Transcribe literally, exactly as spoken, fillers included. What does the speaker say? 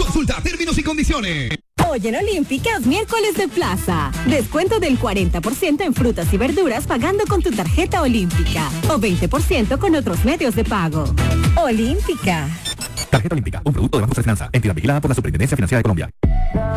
Consulta términos y condiciones. Hoy en Olímpica es miércoles de plaza. Descuento del cuarenta por ciento en frutas y verduras pagando con tu tarjeta Olímpica. O veinte por ciento con otros medios de pago. Olímpica. Tarjeta Olímpica, un producto de Banco de Finanza, entidad vigilada por la Superintendencia Financiera de Colombia.